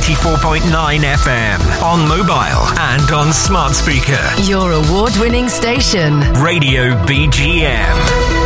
94.9 FM, on mobile and on smart speaker. Your award-winning station. Radio BGM.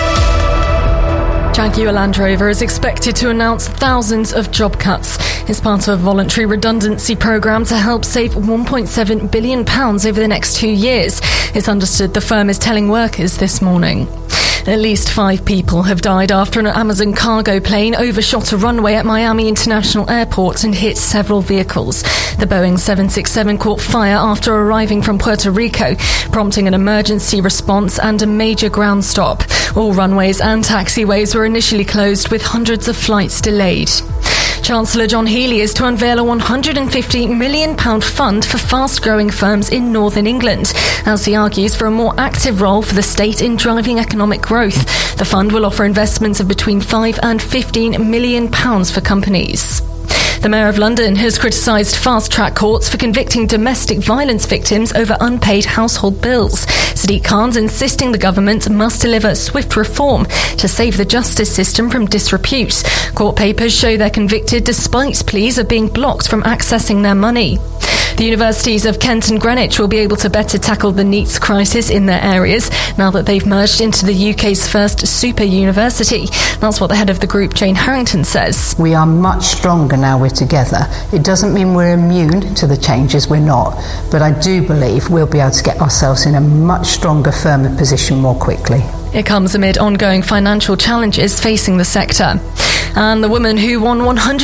Jaguar Land Rover is expected to announce thousands of job cuts. It's part of a voluntary redundancy programme to help save £1.7 billion over the next 2 years. It's understood the firm is telling workers this morning. At least 5 people have died after an Amazon cargo plane overshot a runway at Miami International Airport and hit several vehicles. The Boeing 767 caught fire after arriving from Puerto Rico, prompting an emergency response and a major ground stop. All runways and taxiways were initially closed, with hundreds of flights delayed. Chancellor John Healey is to unveil a £150 million fund for fast-growing firms in Northern England, as he argues for a more active role for the state in driving economic growth. The fund will offer investments of between £5 and £15 million for companies. The Mayor of London has criticised fast-track courts for convicting domestic violence victims over unpaid household bills. Sadiq Khan's insisting the government must deliver swift reform to save the justice system from disrepute. Court papers show they're convicted despite pleas of being blocked from accessing their money. The universities of Kent and Greenwich will be able to better tackle the NEETs crisis in their areas now that they've merged into the UK's first super university. That's what the head of the group, Jane Harrington, says. We are much stronger now we're together. It doesn't mean we're immune to the changes, we're not. But I do believe we'll be able to get ourselves in a much stronger, firmer position more quickly. It comes amid ongoing financial challenges facing the sector. And the woman who won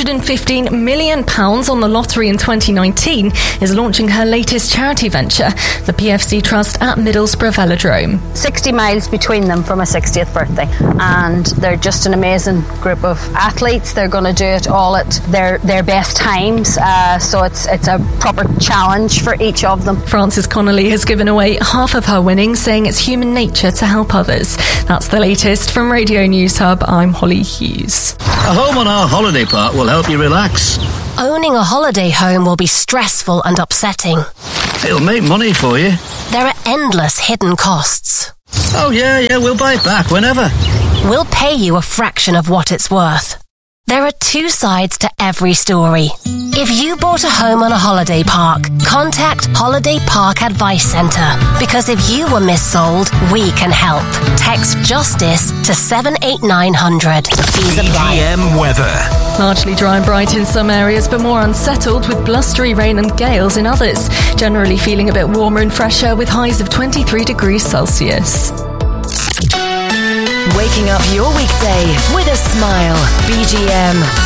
£115 million on the lottery in 2019 is launching her latest charity venture, the PFC Trust at Middlesbrough Velodrome. 60 miles between them for my 60th birthday, and they're just an amazing group of athletes. They're going to do it all at their best times, so it's a proper challenge for each of them. Frances Connolly has given away half of her winnings, saying it's human nature to help others. That's the latest from Radio News Hub. I'm Holly Hughes. A home on our holiday park will help you relax. Owning a holiday home will be stressful and upsetting. It'll make money for you. There are endless hidden costs. Oh yeah, we'll buy it back whenever. We'll pay you a fraction of what it's worth. There are 2 sides to every story. If you bought a home on a holiday park, contact Holiday Park Advice Centre, because if you were missold, we can help. Text JUSTICE to 78900. Fees apply. BGM weather. Largely dry and bright in some areas, but more unsettled with blustery rain and gales in others. Generally feeling a bit warmer and fresher with highs of 23 degrees Celsius. Waking up your weekday with a smile. BGM.